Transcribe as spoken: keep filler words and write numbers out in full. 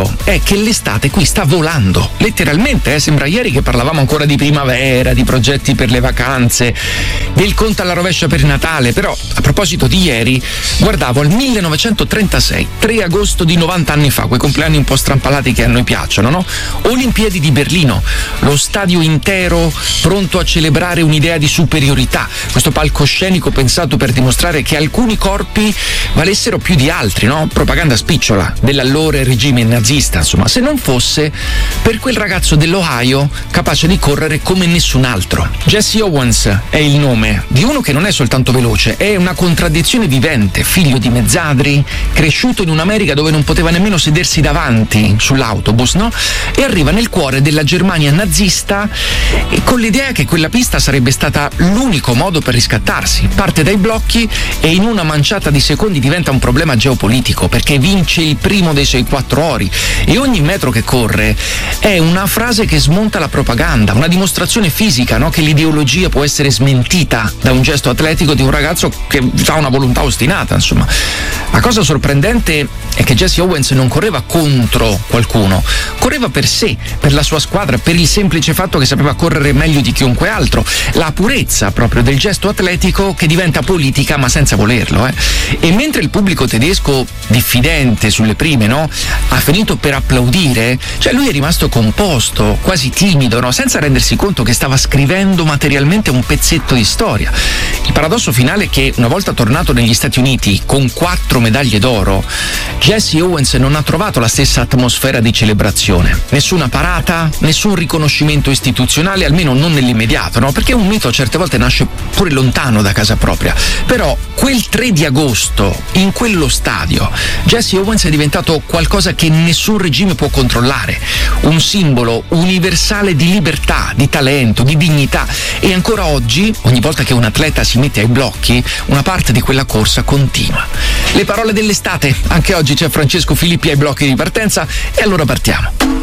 vero è che l'estate qui sta volando, letteralmente, eh? Sembra ieri che parlavamo ancora di primavera, di progetti per le vacanze, del conto alla rovescia per il Natale. Però a proposito di ieri, guardavo al millenovecentotrentasei, tre agosto di novanta anni fa, quei compleanni un po' strampalati che a noi piacciono, no? Olimpiadi di Berlino, lo stadio intero pronto a celebrare un'idea di superiorità, questo palcoscenico pensato per dimostrare che alcuni corpi valessero più di altri, no? Propaganda spicciola dell'allora regime nazista, insomma, se non fosse per quel ragazzo dell'Ohio capace di correre come nessun altro. Jesse Owens è il nome di uno che non è soltanto veloce, è una contraddizione vivente, figlio di mezzadri, cresciuto in un'America dove non poteva nemmeno sedersi davanti sull'autobus, no? E arriva nel cuore della Germania nazista e con l'idea che quella pista sarebbe stata l'unico modo per riscattarsi. Parte dai blocchi e in una manciata di secondi diventa un problema geopolitico, perché vince il primo dei suoi quattro ori e ogni metro che corre è una frase che smonta la propaganda, una dimostrazione fisica, no? Che l'ideologia può essere smentita da un gesto atletico di un ragazzo che ha una volontà ostinata, insomma. La cosa sorprendente è che Jesse Owens non correva contro qualcuno, correva per sé, per la sua squadra, per il semplice fatto che sapeva correre meglio di chiunque altro, la purezza proprio del gesto atletico che diventa politica ma senza volerlo, eh. E mentre il pubblico tedesco, diffidente sulle prime, no, ha finito per applaudire, cioè lui è rimasto composto, quasi timido, no, senza rendersi conto che stava scrivendo materialmente un pezzetto di storia. Il paradosso finale è che una volta tornato negli Stati Uniti con quattro medaglie d'oro, Jesse Owens non ha trovato la stessa atmosfera di celebrazione, nessuna parata, nessun riconoscimento istituzionale, almeno non nell'immediato, no? Perché un mito certe volte nasce pure lontano da casa propria. Però quel tre di agosto, in quello stadio, Jesse Owens è diventato qualcosa che nessun regime può controllare, un simbolo universale di libertà, di talento, di dignità. E ancora oggi, ogni volta che un atleta si mette ai blocchi, una parte di quella corsa continua. Le parole dell'estate, anche oggi c'è Francesco Filippi ai blocchi di partenza e allora partiamo.